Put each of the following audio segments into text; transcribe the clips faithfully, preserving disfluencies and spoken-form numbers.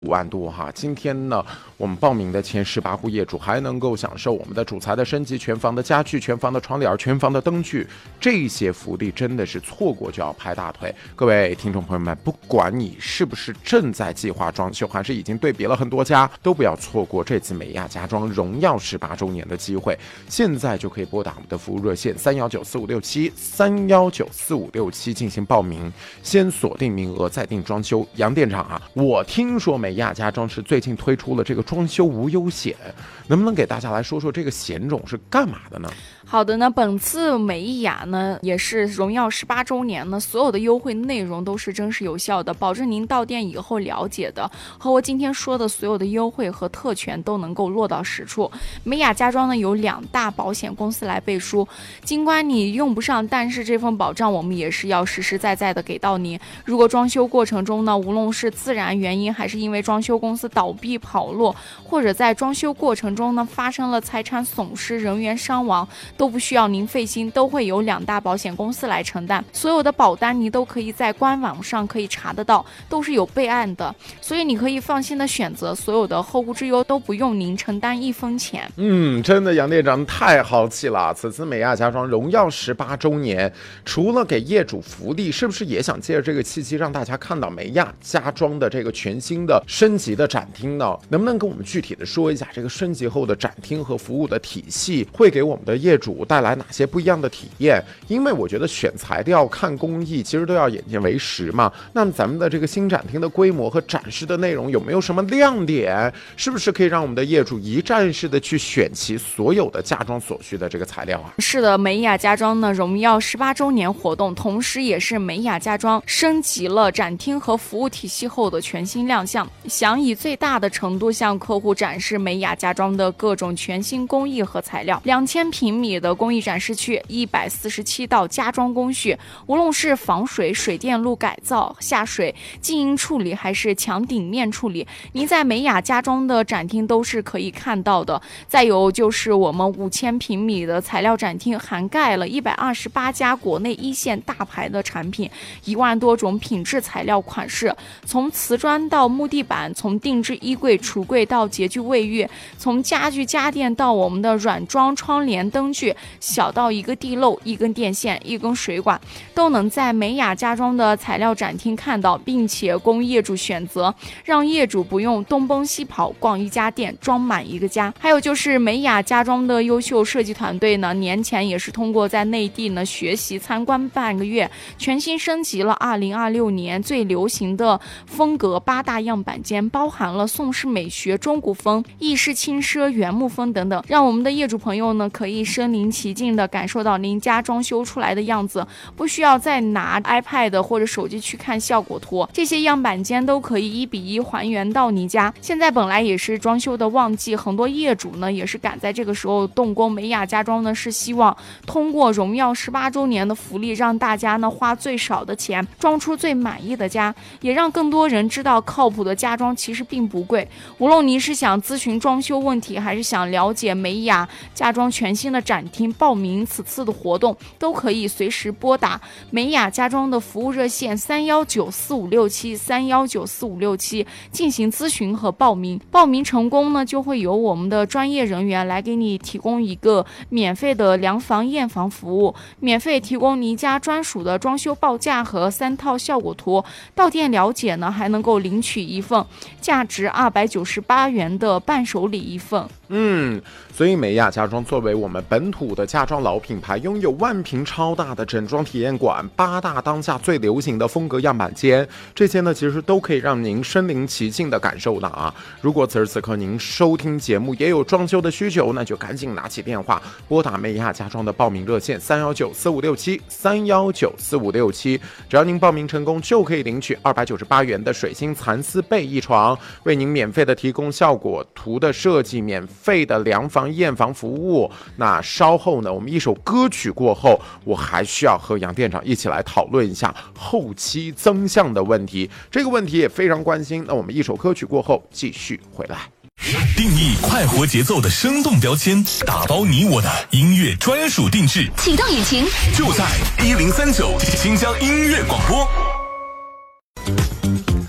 五万多哈，今天呢，我们报名的前十八户业主还能够享受我们的主材的升级、全房的家具、全房的窗帘、全房的灯具，这些福利真的是错过就要拍大腿。各位听众朋友们，不管你是不是正在计划装修，还是已经对比了很多家，都不要错过这次美亚家装荣耀十八周年的机会。现在就可以拨打我们的服务热线三幺九四五六七三幺九四五六七进行报名，先锁定名额再定装修。杨店长啊，我听说美亚家装是最近推出了这个装修无忧险，能不能给大家来说说这个险种是干嘛的呢？ 好的呢，本次美雅呢也是荣耀十八周年呢，所有的优惠内容都是真实有效的，保证您到店以后了解的和我今天说的所有的优惠和特权都能够落到实处。美雅家装呢有两大保险公司来背书，尽管你用不上，但是这份保障我们也是要实实在在的给到您。如果装修过程中呢，无论是自然原因还是因为装修公司倒闭跑路，或者在装修过程中呢发生了财产损失、人员伤亡，都不需要您费心，都会有两大保险公司来承担。所有的保单你都可以在官网上可以查得到，都是有备案的，所以你可以放心的选择，所有的后顾之忧都不用您承担一分钱。 嗯，真的杨店长太豪气了！此次美亚家装荣耀十八周年，除了给业主福利，是不是也想借着这个契机让大家看到美亚家装的这个全新的升级的展厅呢？能不能跟我们具体的说一下这个升级后的展厅和服务的体系会给我们的业主带来哪些不一样的体验？因为我觉得选材料、看工艺，其实都要眼见为实嘛。那么咱们的这个新展厅的规模和展示的内容有没有什么亮点？是不是可以让我们的业主一站式的去选齐所有的家装所需的这个材料啊？ 是的，美雅家装呢荣耀十八周年活动，同时也是美雅家装升级了展厅和服务体系后的全新亮相，想以最大的程度向客户展示美雅家装的各种全新工艺和材料。两千平米的工艺展示区，一百四十七道家装工序，无论是防水、水电路改造、下水、静音处理，还是墙顶面处理，您在美雅家装的展厅都是可以看到的。再有就是我们五千平米的材料展厅，涵盖了一百二十八家国内一线大牌的产品，一万多种品质材料款式，从瓷砖到木地板，从定制衣柜、橱柜到洁具卫浴，从家具家电到我们的软装窗帘灯具，小到一个地漏、一根电线、一根水管，都能在美雅家装的材料展厅看到，并且供业主选择，让业主不用东奔西跑逛一家店装满一个家。还有就是美雅家装的优秀设计团队呢，年前也是通过在内地呢学习参观半个月，全新升级了二零二六年最流行的风格八大样板间，包含了宋式美学、中古风、意式轻奢、原木风等等，让我们的业主朋友呢可以身临其境的感受到您家装修出来的样子，不需要再拿 iPad 或者手机去看效果图，这些样板间都可以一比一还原到你家。现在本来也是装修的旺季，很多业主呢也是赶在这个时候动工，美雅家装呢是希望通过荣耀十八周年的福利，让大家呢花最少的钱装出最满意的家，也让更多人知道靠谱的家装其实并不贵。无论您是想咨询装修问题，还是想了解美雅家装全新的展厅，报名此次的活动都可以随时拨打美雅家装的服务热线三幺九四五六七三幺九四五六七进行咨询和报名。报名成功呢，就会由我们的专业人员来给你提供一个免费的量房验房服务，免费提供您家专属的装修报价和三套效果图。到店了解呢，还能够领取一份价值二百九十八元的伴手礼一份。 嗯，所以美亚家装作为我们本土的家装老品牌，拥有万平超大的整装体验馆，八大当下最流行的风格样板间，这些呢其实都可以让您身临其境的感受到啊。如果此时此刻您收听节目也有装修的需求，那就赶紧拿起电话拨打美亚家装的报名热线三幺九四五六七三幺九四五六七，只要您报名成功，就可以领取二百九十八元的水晶蚕丝被一床，为您免费的提供效果图的设计，免费的量房验房服务。那稍后呢，我们一首歌曲过后，我还需要和杨店长一起来讨论一下后期增项的问题，这个问题也非常关心。那我们一首歌曲过后继续回来。 定义快活节奏的生动标签，打包你我的音乐专属定制， 启动引擎， 就在一零三九清江音乐广播。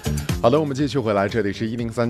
好的，我们继续回来，这里是一零三。